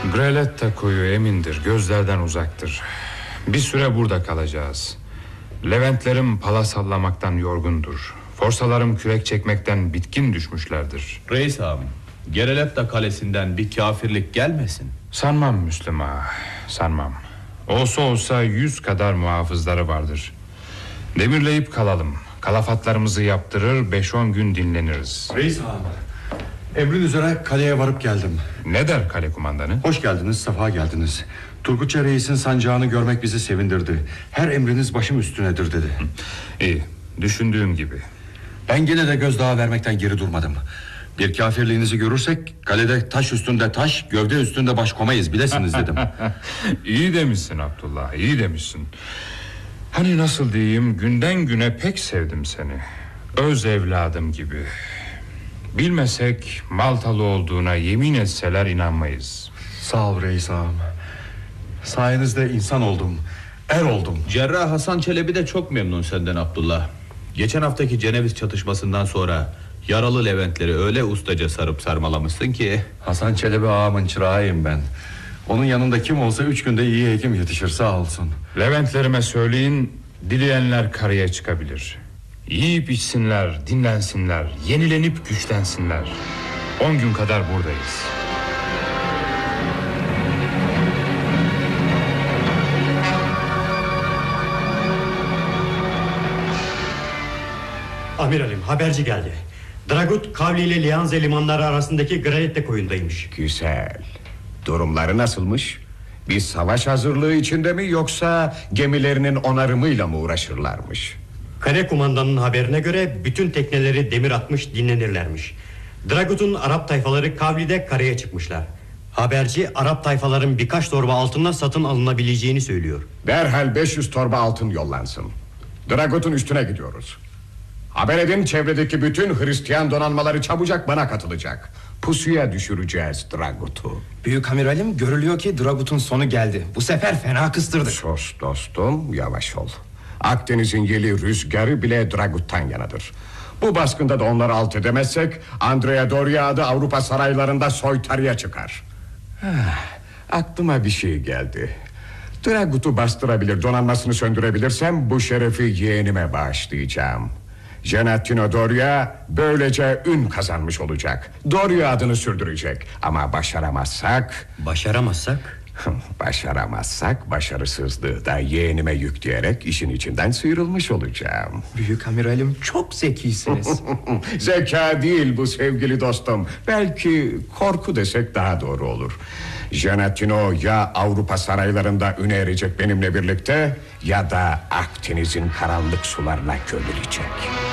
Greletta koyu emindir, gözlerden uzaktır. Bir süre burada kalacağız. Leventlerim pala sallamaktan yorgundur. Forsalarım kürek çekmekten bitkin düşmüşlerdir. Reis ağam, Gereletta kalesinden bir kafirlik gelmesin. Sanmam Müslüm ağa, sanmam. Olsa olsa 100 kadar muhafızları vardır. Demirleyip kalalım. Kalafatlarımızı yaptırır, 5-10 gün dinleniriz. Reis ağam, emrin üzere kaleye varıp geldim. Ne der kale kumandanı? Hoş geldiniz, sefa geldiniz. Turgutça Reis'in sancağını görmek bizi sevindirdi. Her emriniz başım üstünedir dedi. İyi, düşündüğüm gibi. Ben gene de gözdağı vermekten geri durmadım. Bir kafirliğinizi görürsek kalede taş üstünde taş, gövde üstünde baş komayız bilesiniz dedim. İyi demişsin Abdullah, iyi demişsin. Hani nasıl diyeyim, günden güne pek sevdim seni. Öz evladım gibi. Bilmesek Maltalı olduğuna yemin etseler inanmayız. Sağ ol reis ağam. Sayenizde insan oldum, er oldum. Cerrah Hasan Çelebi de çok memnun senden Abdullah. Geçen haftaki Ceneviz çatışmasından sonra yaralı Leventleri öyle ustaca sarıp sarmalamışsın ki. Hasan Çelebi ağamın çırağıyım ben. Onun yanında kim olsa 3 günde iyi hekim yetişir, sağ olsun. Leventlerime söyleyin, dileyenler karaya çıkabilir. Yiyip içsinler, dinlensinler, yenilenip güçlensinler. 10 gün kadar buradayız. Amiralim, haberci geldi. Dragut Kavli ile Lianze limanları arasındaki Greletta koyundaymış. Güzel. Durumları nasılmış? Bir savaş hazırlığı içinde mi, yoksa gemilerinin onarımıyla mı uğraşırlarmış? Kale kumandanının haberine göre bütün tekneleri demir atmış, dinlenirlermiş. Dragut'un Arap tayfaları Kavli'de karaya çıkmışlar. Haberci Arap tayfaların birkaç torba altınla satın alınabileceğini söylüyor. Derhal 500 torba altın yollansın. Dragut'un üstüne gidiyoruz. Haber edin, çevredeki bütün Hristiyan donanmaları çabucak bana katılacak. Pusuya düşüreceğiz Dragut'u. Büyük amiralim, görülüyor ki Dragut'un sonu geldi. Bu sefer fena kıstırdı. Sus dostum, yavaş ol. Akdeniz'in yeli rüzgarı bile Dragut'tan yanadır. Bu baskında da onları alt edemezsek Andrea Doria adı Avrupa saraylarında soytarıya çıkar. Aklıma bir şey geldi. Dragut'u bastırabilir, donanmasını söndürebilirsem bu şerefi yeğenime bağışlayacağım. Gennatino Doria böylece ün kazanmış olacak. Doria adını sürdürecek. Ama başaramazsak... Başaramazsak başarısızlığı da yeğenime yükleyerek işin içinden sıyrılmış olacağım. Büyük amiralim, çok zekisiniz. Zeka değil bu sevgili dostum. Belki korku desek daha doğru olur. Gennatino ya Avrupa saraylarında üne erecek benimle birlikte, ya da Akdeniz'in karanlık sularına gömülecek.